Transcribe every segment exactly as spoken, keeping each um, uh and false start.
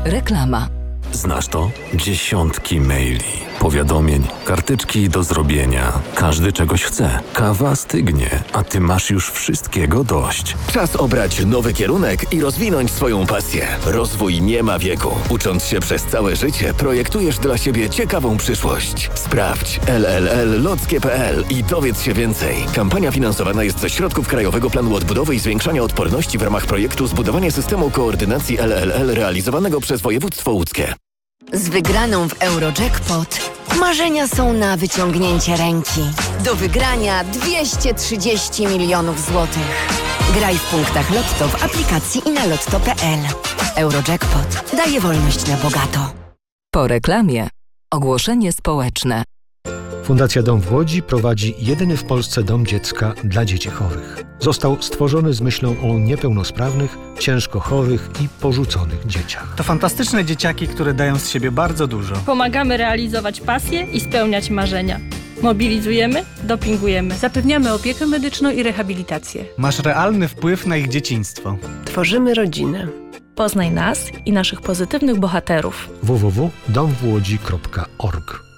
Reklama. Znasz to? Dziesiątki maili, powiadomień, karteczki do zrobienia. Każdy czegoś chce. Kawa stygnie, a ty masz już wszystkiego dość. Czas obrać nowy kierunek i rozwinąć swoją pasję. Rozwój nie ma wieku. Ucząc się przez całe życie, projektujesz dla siebie ciekawą przyszłość. Sprawdź l l l lockie kropka p l i dowiedz się więcej. Kampania finansowana jest ze środków Krajowego Planu Odbudowy i Zwiększania Odporności w ramach projektu Zbudowanie systemu koordynacji L L L realizowanego przez województwo łódzkie. Z wygraną w Eurojackpot marzenia są na wyciągnięcie ręki. Do wygrania dwieście trzydzieści milionów złotych. Graj w punktach Lotto w aplikacji i na lotto kropka p l. Eurojackpot daje wolność na bogato. Po reklamie ogłoszenie społeczne. Fundacja Dom w Łodzi prowadzi jedyny w Polsce dom dziecka dla dzieci chorych. Został stworzony z myślą o niepełnosprawnych, ciężko chorych i porzuconych dzieciach. To fantastyczne dzieciaki, które dają z siebie bardzo dużo. Pomagamy realizować pasje i spełniać marzenia. Mobilizujemy, dopingujemy. Zapewniamy opiekę medyczną i rehabilitację. Masz realny wpływ na ich dzieciństwo. Tworzymy rodzinę. Poznaj nas i naszych pozytywnych bohaterów. w w w kropka dom w łodzi kropka org.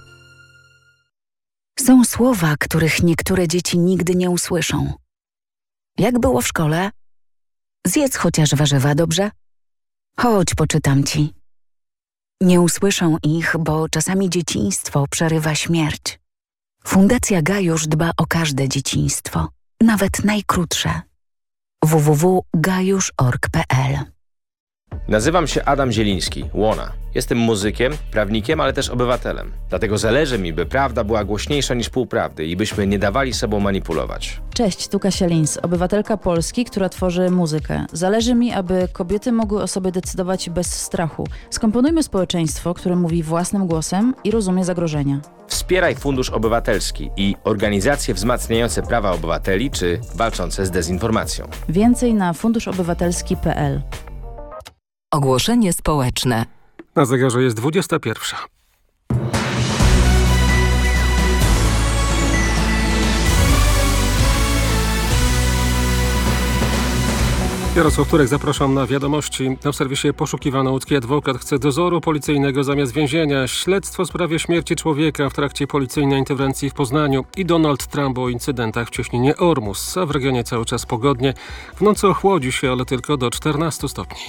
Są słowa, których niektóre dzieci nigdy nie usłyszą. Jak było w szkole? Zjedz chociaż warzywa, dobrze? Chodź, poczytam ci. Nie usłyszą ich, bo czasami dzieciństwo przerywa śmierć. Fundacja Gajusz dba o każde dzieciństwo, nawet najkrótsze. w w w kropka gajusz kropka org kropka p l. Nazywam się Adam Zieliński, Łona. Jestem muzykiem, prawnikiem, ale też obywatelem. Dlatego zależy mi, by prawda była głośniejsza niż półprawdy i byśmy nie dawali sobą manipulować. Cześć, tu Kasia Lins, obywatelka Polski, która tworzy muzykę. Zależy mi, aby kobiety mogły o sobie decydować bez strachu. Skomponujmy społeczeństwo, które mówi własnym głosem i rozumie zagrożenia. Wspieraj Fundusz Obywatelski i organizacje wzmacniające prawa obywateli czy walczące z dezinformacją. Więcej na fundusz obywatelski kropka p l. Ogłoszenie społeczne. Na zegarze jest dwudziesta pierwsza. Jarosław Turek, zapraszam na wiadomości. W serwisie Poszukiwany łódzki adwokat chce dozoru policyjnego zamiast więzienia. Śledztwo w sprawie śmierci człowieka w trakcie policyjnej interwencji w Poznaniu i Donald Trump o incydentach w cieśninie Ormus. A w regionie cały czas pogodnie. W nocy ochłodzi się, ale tylko do czternastu stopni.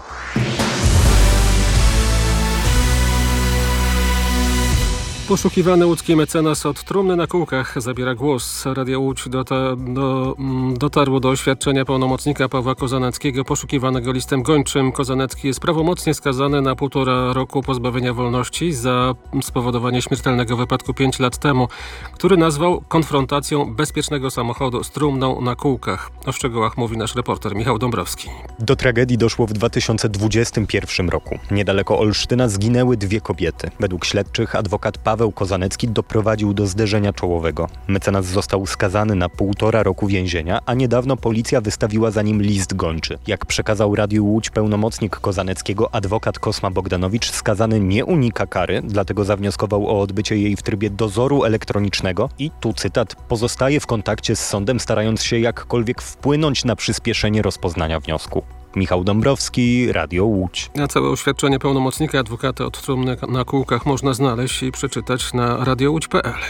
Poszukiwany łódzki mecenas od trumny na kółkach zabiera głos. Radio Łódź dota, do, dotarło do oświadczenia pełnomocnika Pawła Kozaneckiego poszukiwanego listem gończym. Kozanecki jest prawomocnie skazany na półtora roku pozbawienia wolności za spowodowanie śmiertelnego wypadku pięć lat temu, który nazwał konfrontacją bezpiecznego samochodu z trumną na kółkach. O szczegółach mówi nasz reporter Michał Dąbrowski. Do tragedii doszło w dwa tysiące dwudziestym pierwszym roku. Niedaleko Olsztyna zginęły dwie kobiety. Według śledczych adwokat Paweł Paweł Kozanecki doprowadził do zderzenia czołowego. Mecenas został skazany na półtora roku więzienia, a niedawno policja wystawiła za nim list gończy. Jak przekazał Radiu Łódź pełnomocnik Kozaneckiego, adwokat Kosma Bogdanowicz, skazany nie unika kary, dlatego zawnioskował o odbycie jej w trybie dozoru elektronicznego i, tu cytat, pozostaje w kontakcie z sądem, starając się jakkolwiek wpłynąć na przyspieszenie rozpoznania wniosku. Michał Dąbrowski, Radio Łódź. A całe oświadczenie pełnomocnika adwokata od trumny na kółkach można znaleźć i przeczytać na radio łódź kropka p l.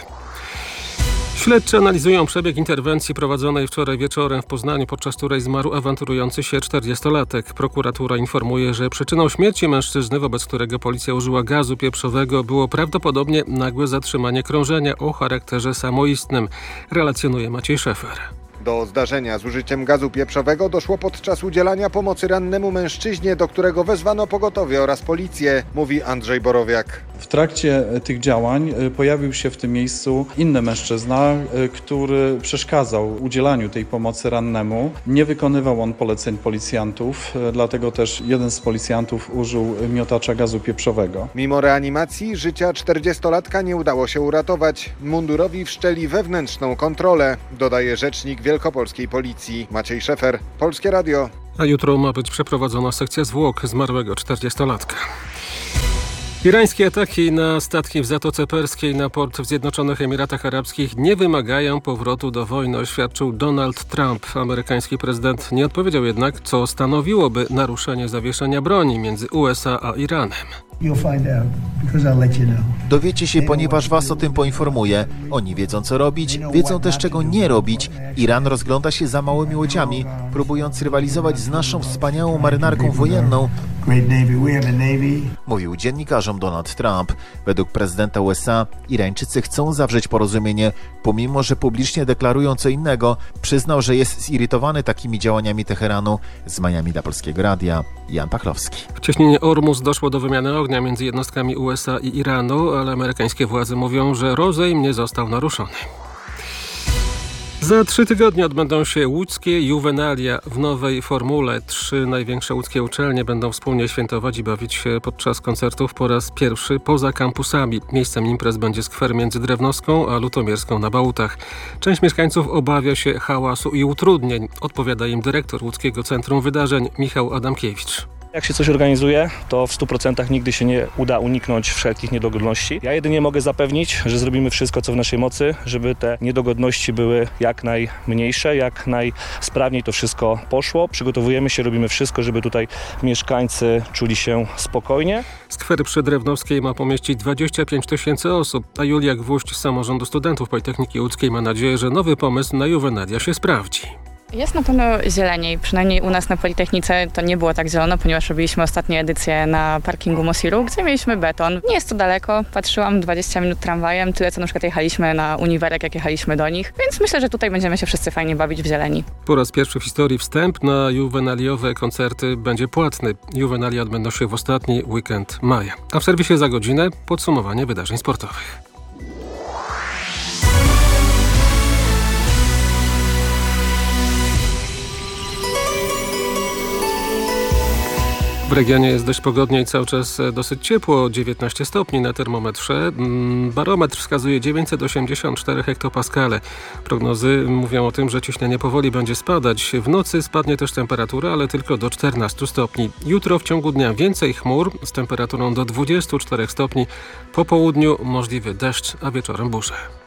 Śledczy analizują przebieg interwencji prowadzonej wczoraj wieczorem w Poznaniu, podczas której zmarł awanturujący się czterdziestolatek. Prokuratura informuje, że przyczyną śmierci mężczyzny, wobec którego policja użyła gazu pieprzowego, było prawdopodobnie nagłe zatrzymanie krążenia o charakterze samoistnym, relacjonuje Maciej Szefer. Do zdarzenia z użyciem gazu pieprzowego doszło podczas udzielania pomocy rannemu mężczyźnie, do którego wezwano pogotowie oraz policję, mówi Andrzej Borowiak. W trakcie tych działań pojawił się w tym miejscu inny mężczyzna, który przeszkadzał udzielaniu tej pomocy rannemu. Nie wykonywał on poleceń policjantów, dlatego też jeden z policjantów użył miotacza gazu pieprzowego. Mimo reanimacji życia czterdziestolatka nie udało się uratować. Mundurowi wszczęli wewnętrzną kontrolę, dodaje rzecznik wielkopolskiej policji Maciej Szefer, Polskie Radio. A jutro ma być przeprowadzona sekcja zwłok zmarłego czterdziestolatka. Irańskie ataki na statki w Zatoce Perskiej, na port w Zjednoczonych Emiratach Arabskich nie wymagają powrotu do wojny, oświadczył Donald Trump. Amerykański prezydent nie odpowiedział jednak, co stanowiłoby naruszenie zawieszenia broni między U S A a Iranem. Dowiecie się, ponieważ was o tym poinformuję. Oni wiedzą, co robić, wiedzą też, czego nie robić. Iran rozgląda się za małymi łodziami, próbując rywalizować z naszą wspaniałą marynarką wojenną, mówił dziennikarzom Donald Trump. Według prezydenta U S A Irańczycy chcą zawrzeć porozumienie, pomimo że publicznie deklarują co innego. Przyznał, że jest zirytowany takimi działaniami Teheranu. Z Miami dla Polskiego Radia, Jan Pachlowski. W cieśninie Ormus doszło do wymiany ognia między jednostkami U S A i Iranu, ale amerykańskie władze mówią, że rozejm nie został naruszony. Za trzy tygodnie odbędą się łódzkie Juvenalia w nowej formule. Trzy największe łódzkie uczelnie będą wspólnie świętować i bawić się podczas koncertów po raz pierwszy poza kampusami. Miejscem imprez będzie skwer między Drewnowską a Lutomierską na Bałutach. Część mieszkańców obawia się hałasu i utrudnień. Odpowiada im dyrektor Łódzkiego Centrum Wydarzeń Michał Adamkiewicz. Jak się coś organizuje, to w stu procentach nigdy się nie uda uniknąć wszelkich niedogodności. Ja jedynie mogę zapewnić, że zrobimy wszystko, co w naszej mocy, żeby te niedogodności były jak najmniejsze, jak najsprawniej to wszystko poszło. Przygotowujemy się, robimy wszystko, żeby tutaj mieszkańcy czuli się spokojnie. Skwer przy Drewnowskiej ma pomieścić dwadzieścia pięć tysięcy osób, a Julia Gwóźdź z Samorządu Studentów Politechniki Łódzkiej ma nadzieję, że nowy pomysł na Juvenalia się sprawdzi. Jest na pewno zieleniej, przynajmniej u nas na Politechnice to nie było tak zielono, ponieważ robiliśmy ostatnie edycje na parkingu Mosiru, gdzie mieliśmy beton. Nie jest to daleko, patrzyłam dwadzieścia minut tramwajem, tyle co na przykład jechaliśmy na Uniwerek, jak jechaliśmy do nich, więc myślę, że tutaj będziemy się wszyscy fajnie bawić w zieleni. Po raz pierwszy w historii wstęp na juwenaliowe koncerty będzie płatny. Juvenalia odbędą się w ostatni weekend maja. A w serwisie za godzinę podsumowanie wydarzeń sportowych. W regionie jest dość pogodnie i cały czas dosyć ciepło, dziewiętnaście stopni na termometrze. Barometr wskazuje dziewięćset osiemdziesiąt cztery hektopaskale. Prognozy mówią o tym, że ciśnienie powoli będzie spadać. W nocy spadnie też temperatura, ale tylko do czternastu stopni. Jutro w ciągu dnia więcej chmur z temperaturą do dwudziestu czterech stopni. Po południu możliwy deszcz, a wieczorem burze.